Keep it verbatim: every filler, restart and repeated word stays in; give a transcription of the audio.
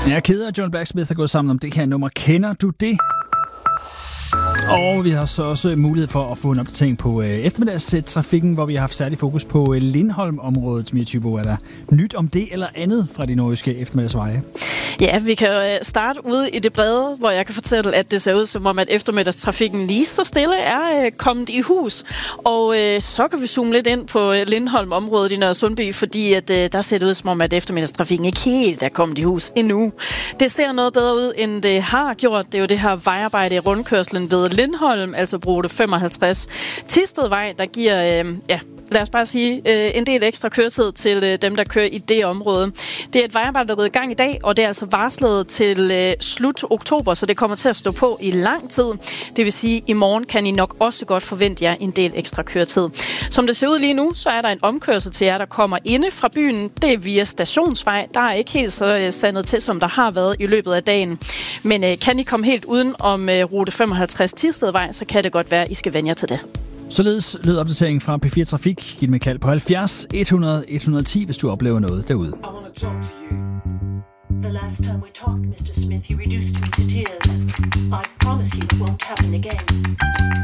Jeg er ked af, at John Blacksmith er gået sammen om det her nummer. Kender du det? Og vi har så også mulighed for at få en opdatering på øh, eftermiddagstrafikken, hvor vi har haft særlig fokus på øh, Lindholm-området. Mia Thybo, er der nyt om det eller andet fra de nordjyske eftermiddagsveje? Ja, vi kan starte ude i det brede, hvor jeg kan fortælle, at det ser ud som om, at eftermiddagstrafikken lige så stille er øh, kommet i hus. Og øh, så kan vi zoome lidt ind på øh, Lindholm-området i Nørre Sundby, fordi at, øh, der ser det ud som om, at eftermiddagstrafikken ikke helt er kommet i hus endnu. Det ser noget bedre ud, end det har gjort. Det er jo det her vejarbejde i rundkørslen ved Lindholm, altså rute femoghalvtreds. Tistedvej, der giver, øh, ja, lad os bare sige, øh, en del ekstra køretid til øh, dem, der kører i det område. Det er et vejarbejde, der er gået i gang i dag, og det er altså varslet til øh, slut oktober, så det kommer til at stå på i lang tid. Det vil sige, at i morgen kan I nok også godt forvente jer en del ekstra køretid. Som det ser ud lige nu, så er der en omkørsel til jer, der kommer inde fra byen. Det er via Stationsvej. Der er ikke helt så øh, sandet til, som der har været i løbet af dagen. Men øh, kan I komme helt uden om øh, rute femoghalvtreds Tistedvej, så kan det godt være, at I skal vende jer til det. Således lød opdateringen fra P fire Trafik. Giv dem et kald på halvfjerds et hundrede et hundrede og ti, hvis du oplever noget derude. The last time we talked, mister Smith, you reduced me to tears. I promise you it won't happen again.